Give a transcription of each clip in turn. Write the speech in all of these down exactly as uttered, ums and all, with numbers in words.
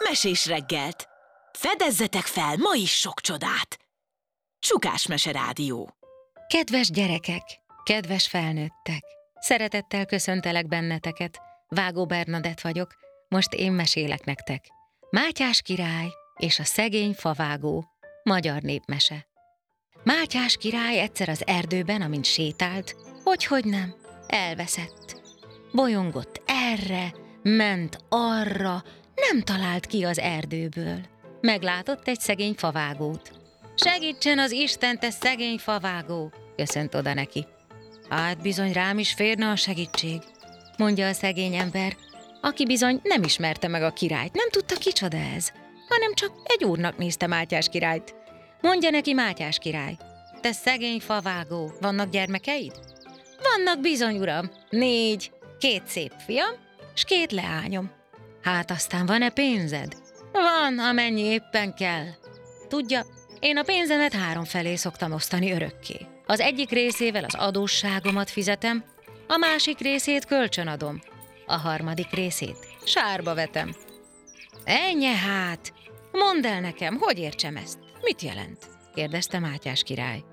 Mesés reggelt! Fedezzetek fel ma is sok csodát! Csukás Mese Rádió. Kedves gyerekek, kedves felnőttek! Szeretettel köszöntelek benneteket. Vágó Bernadett vagyok, most én mesélek nektek. Mátyás király és a szegény favágó. Magyar népmese. Mátyás király egyszer az erdőben, amint sétált, hogyhogy nem, elveszett. Bolyongott erre, ment arra, nem talált ki az erdőből. Meglátott egy szegény favágót. Segítsen az Isten, te szegény favágó, köszönt oda neki. Hát bizony rám is férne a segítség, mondja a szegény ember, aki bizony nem ismerte meg a királyt, nem tudta kicsoda ez, hanem csak egy úrnak nézte Mátyás királyt. Mondja neki Mátyás király, te szegény favágó, vannak gyermekeid? Vannak bizony, uram, négy, két szép fiam, s két leányom. Hát aztán van-e pénzed? Van, amennyi éppen kell. Tudja, én a pénzemet három felé szoktam osztani örökké. Az egyik részével az adósságomat fizetem, a másik részét kölcsönadom, a harmadik részét sárba vetem. Ennyi hát! Mondd el nekem, hogy értsem ezt? Mit jelent? kérdezte Mátyás király.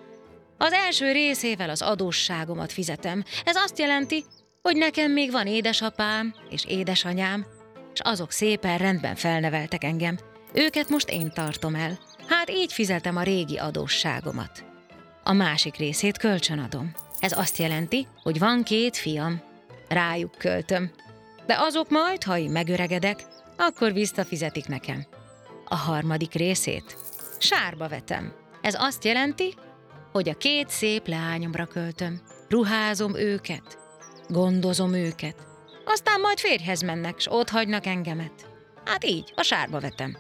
Az első részével az adósságomat fizetem. Ez azt jelenti, hogy nekem még van édesapám és édesanyám, és azok szépen rendben felneveltek engem. Őket most én tartom el. Hát így fizetem a régi adósságomat. A másik részét kölcsönadom. Ez azt jelenti, hogy van két fiam. Rájuk költöm. De azok majd, ha én megöregedek, akkor visszafizetik nekem. A harmadik részét sárba vetem. Ez azt jelenti, hogy a két szép leányomra költöm. Ruházom őket, gondozom őket. Aztán majd férjhez mennek, s ott hagynak engemet. Hát így, a sárba vetem.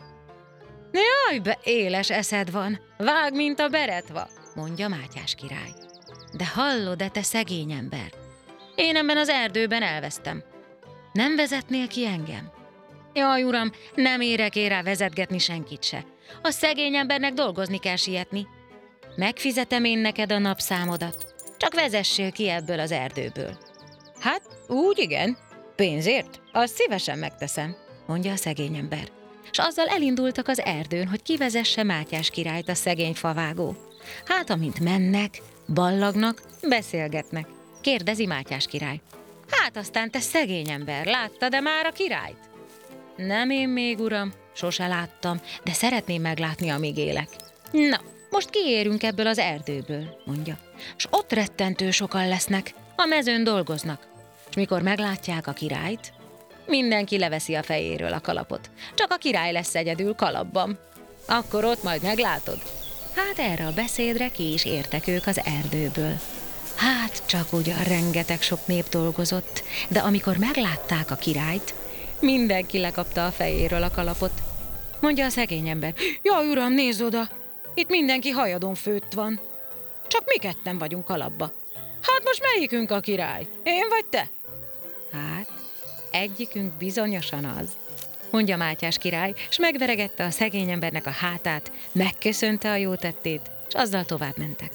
Jaj, be éles eszed van, vág, mint a beretva, mondja Mátyás király. De hallod-e, te szegény ember? Én ebben az erdőben elvesztem. Nem vezetnél ki engem? Jaj, uram, nem érek én rá vezetgetni senkit se. A szegény embernek dolgozni kell sietni. Megfizetem én neked a napszámodat, csak vezessél ki ebből az erdőből. Hát, úgy igen, pénzért, azt szívesen megteszem, mondja a szegény ember. És azzal elindultak az erdőn, hogy kivezesse Mátyás királyt a szegény favágó. Hát, amint mennek, ballagnak, beszélgetnek. Kérdezi Mátyás király. Hát aztán, te szegény ember, láttad-e már a királyt? Nem én még, uram, sose láttam, de szeretném meglátni, amíg élek. Na, most kiérünk ebből az erdőből, mondja. S ott rettentő sokan lesznek, a mezőn dolgoznak. És mikor meglátják a királyt, mindenki leveszi a fejéről a kalapot. Csak a király lesz egyedül kalapban. Akkor ott majd meglátod. Hát erre a beszédre ki is értek ők az erdőből. Hát csak ugyan rengeteg sok nép dolgozott, de amikor meglátták a királyt, mindenki lekapta a fejéről a kalapot. Mondja a szegény ember, jaj, uram, nézz oda! Itt mindenki hajadon főtt van. Csak mi ketten vagyunk kalapba. Hát most melyikünk a király? Én vagy te? Hát, egyikünk bizonyosan az, mondja Mátyás király, s megveregette a szegény embernek a hátát, megköszönte a jó tettét, és azzal tovább mentek.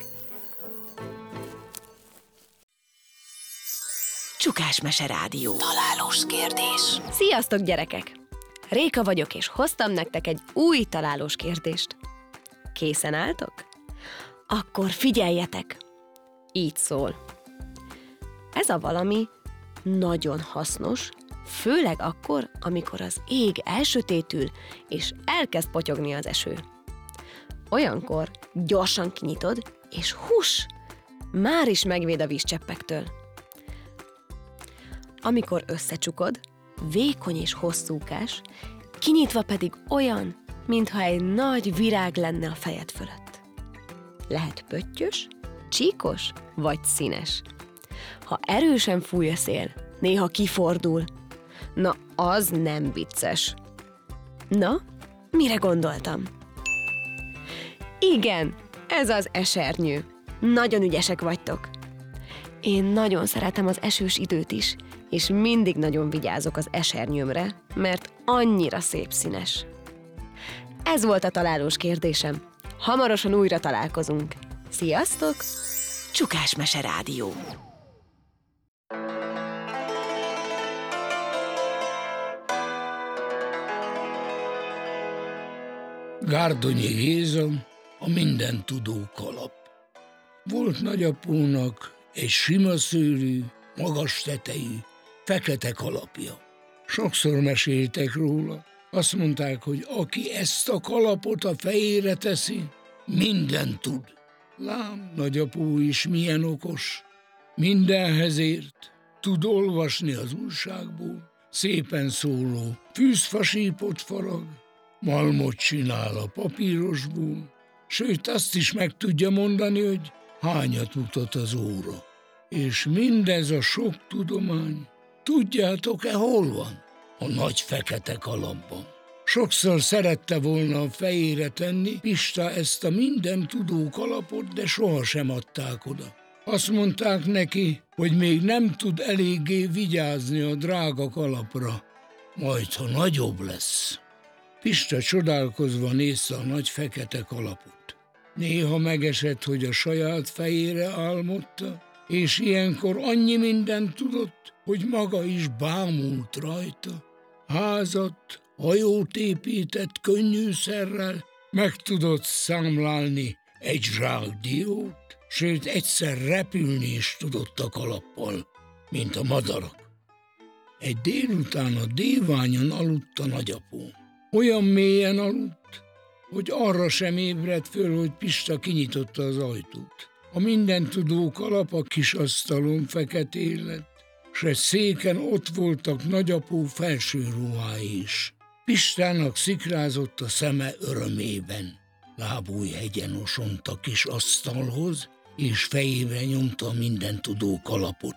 Csukás Mese Rádió. Találós kérdés. Sziasztok, gyerekek! Réka vagyok, és hoztam nektek egy új találós kérdést. Készen álltok? Akkor figyeljetek! Így szól. Ez a valami nagyon hasznos, főleg akkor, amikor az ég elsötétül, és elkezd potyogni az eső. Olyankor gyorsan kinyitod, és hús! Már is megvéd a vízcseppektől. Amikor összecsukod, vékony és hosszúkás, kinyitva pedig olyan, mintha egy nagy virág lenne a fejed fölött. Lehet pöttyös, csíkos vagy színes. Ha erősen fúj a szél, néha kifordul. Na, az nem vicces. Na, mire gondoltam? Igen, ez az esernyő. Nagyon ügyesek vagytok. Én nagyon szeretem az esős időt is, és mindig nagyon vigyázok az esernyőmre, mert annyira szép színes. Ez volt a találós kérdésem. Hamarosan újra találkozunk. Sziasztok! Csukás Mese Rádió. Gárdonyi Géza, a mindentudó kalap. Volt nagyapónak egy sima szőrű, magas tetejű, fekete kalapja. Sokszor meséltek róla. Azt mondták, hogy aki ezt a kalapot a fejére teszi, mindent tud. Lám, nagyapó is milyen okos. Mindenhez ért. Tud olvasni az újságból. Szépen szóló fűzfasípot farag. Malmot csinál a papírosból. Sőt, azt is meg tudja mondani, hogy hányat mutat az óra. És mindez a sok tudomány, tudjátok-e, hol van? A nagy fekete kalapban. Sokszor szerette volna a fejére tenni Pista ezt a mindentudó kalapot, de sohasem adták oda. Azt mondták neki, hogy még nem tud eléggé vigyázni a drága kalapra, majd ha nagyobb lesz. Pista csodálkozva nézte a nagy fekete kalapot. Néha megesett, hogy a saját fejére álmodta, és ilyenkor annyi mindent tudott, hogy maga is bámult rajta. Házat, hajót épített könnyűszerrel, meg tudott számlálni egy zsák diót, sőt egyszer repülni is tudott a kalappal, mint a madarak. Egy délután a déványon aludt a nagyapó. Olyan mélyen aludt, hogy arra sem ébredt föl, hogy Pista kinyitotta az ajtót. A mindentudó kalap a kis asztalon feketén lett, s egy széken ott voltak nagyapó felső ruhái is. Pistának szikrázott a szeme örömében. Lábújhegyen osont a kis asztalhoz, és fejébe nyomta a mindentudó kalapot.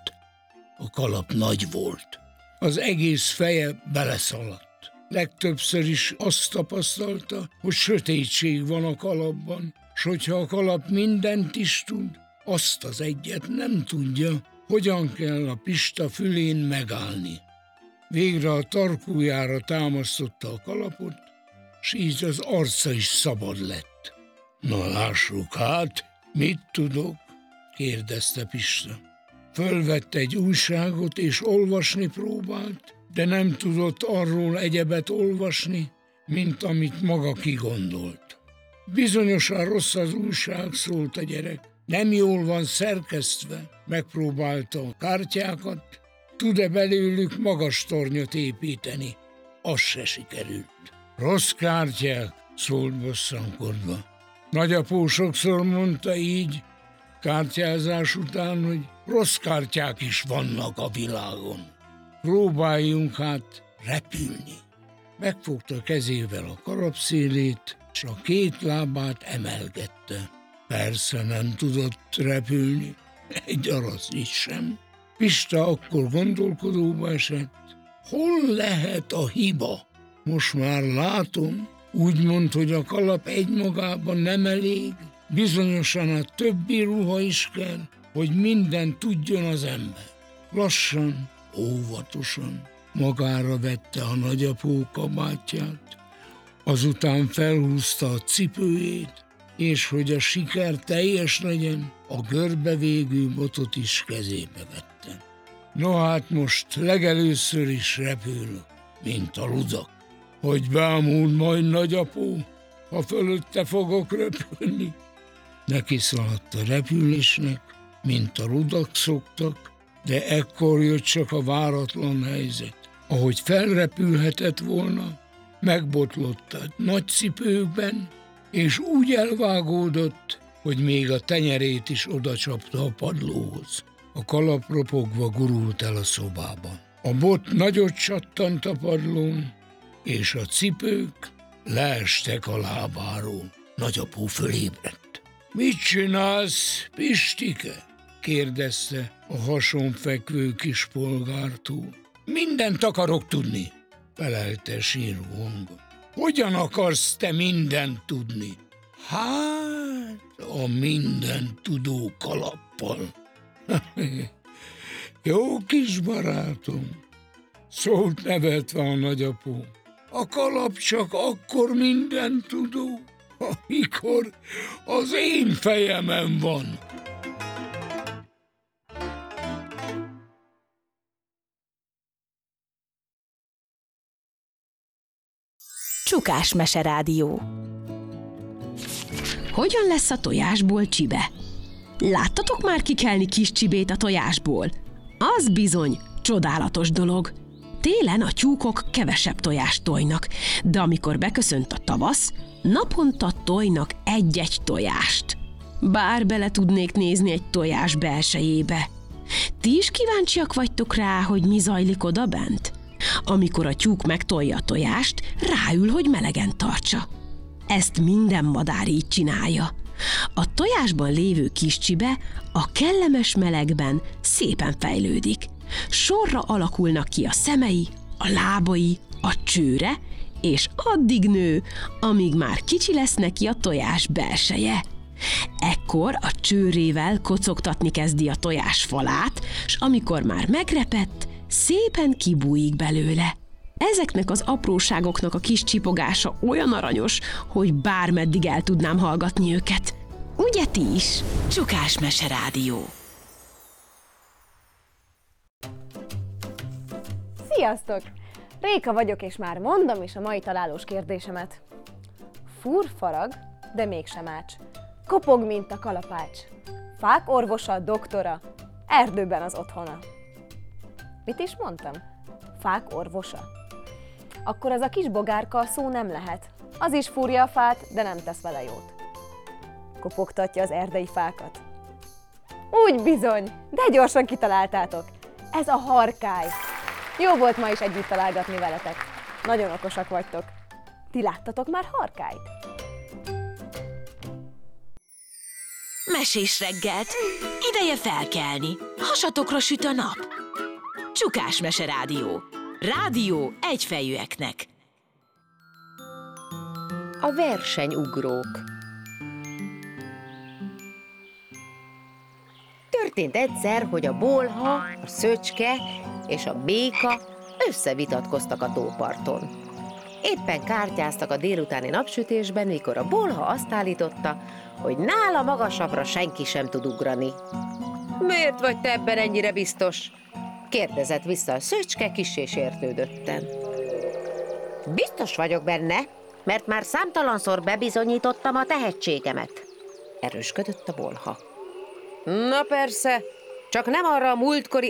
A kalap nagy volt. Az egész feje beleszaladt. Legtöbbször is azt tapasztalta, hogy sötétség van a kalapban, s hogyha a kalap mindent is tud, azt az egyet nem tudja, hogyan kell a Pista fülén megállni. Végre a tarkójára támasztotta a kalapot, s így az arca is szabad lett. Na lássuk hát, mit tudok? kérdezte Pista. Fölvette egy újságot és olvasni próbált, de nem tudott arról egyebet olvasni, mint amit maga kigondolt. Bizonyosan rossz az újság, szólt a gyerek. Nem jól van szerkesztve, megpróbálta a kártyákat, tud-e belőlük magas tornyot építeni? Az se sikerült. Rossz kártyák, szólt bosszankodva. Nagyapó sokszor mondta így, kártyázás után, hogy rossz kártyák is vannak a világon. Próbáljunk hát repülni. Megfogta kezével a kalapszélét, és a két lábát emelgette. Persze nem tudott repülni, egy aracnyit sem. Pista akkor gondolkodóba esett. Hol lehet a hiba? Most már látom, úgy mond, hogy a kalap egymagában nem elég, bizonyosan a többi ruha is kell, hogy mindent tudjon az ember. Lassan, óvatosan magára vette a nagyapó kabátját, azután felhúzta a cipőjét, és hogy a siker teljes legyen, a görbevégű botot is kezébe vette. No hát most legelőször is repül, mint a ludak. Hogy bámul majd nagyapó, ha fölötte fogok repülni. Neki szaladt a repülésnek, mint a ludak szoktak, de ekkor jött csak a váratlan helyzet. Ahogy felrepülhetett volna, megbotlott a nagy cipőkben, és úgy elvágódott, hogy még a tenyerét is odacsapta a padlóhoz. A kalap ropogva gurult el a szobában. A bot nagyot csattant a padlón, és a cipők leestek a lábáról. Nagyapó fölébredt. Mit csinálsz, Pistike? kérdezte a hason fekvő kis polgártól. Mindent akarok tudni, felelte síró hangon. Hogyan akarsz te mindent tudni? Hát, a mindent tudó kalappal. Jó kis barátom, szólt nevetve a nagyapó. A kalap csak akkor mindent tudó, amikor az én fejemen van. Csukás Mese Rádió. Hogyan lesz a tojásból csibe? Láttatok már kikelni kis csibét a tojásból? Az bizony csodálatos dolog. Télen a tyúkok kevesebb tojást tojnak, de amikor beköszönt a tavasz, naponta tojnak egy-egy tojást. Bár bele tudnék nézni egy tojás belsejébe. Ti is kíváncsiak vagytok rá, hogy mi zajlik odabent? Amikor a tyúk megtolja a tojást, ráül, hogy melegen tartsa. Ezt minden madár így csinálja. A tojásban lévő kis csibe a kellemes melegben szépen fejlődik. Sorra alakulnak ki a szemei, a lábai, a csőre, és addig nő, amíg már kicsi lesz neki a tojás belseje. Ekkor a csőrével kocogtatni kezdi a tojás falát, s amikor már megrepett, szépen kibújik belőle. Ezeknek az apróságoknak a kis csipogása olyan aranyos, hogy bármeddig el tudnám hallgatni őket. Ugye ti is? Csukás Mese Rádió. Sziasztok! Réka vagyok, és már mondom is a mai találós kérdésemet. Fúr farag, de mégsem ács. Kopog, mint a kalapács. Fák orvosa, doktora, erdőben az otthona. Mit is mondtam? Fák orvosa? Akkor az a kis bogárka szó nem lehet. Az is fúrja a fát, de nem tesz vele jót. Kopogtatja az erdei fákat. Úgy bizony, de gyorsan kitaláltátok. Ez a harkály. Jó volt ma is együtt találgatni veletek. Nagyon okosak vagytok. Ti láttatok már harkályt? Mesés reggelt, ideje felkelni, hasatokra süt a nap. Csukás Mese Rádió. Rádió egyfejűeknek. A versenyugrók. Történt egyszer, hogy a bolha, a szöcske és a béka összevitatkoztak a tóparton. Éppen kártyáztak a délutáni napsütésben, mikor a bolha azt állította, hogy nála magasabbra senki sem tud ugrani. Miért vagy te ebben ennyire biztos? Kérdezett vissza a szöcske kissé sértődötten. Biztos vagyok benne, mert már számtalanszor bebizonyítottam a tehetségemet, erősködött a bolha. Na persze, csak nem arra a múltkori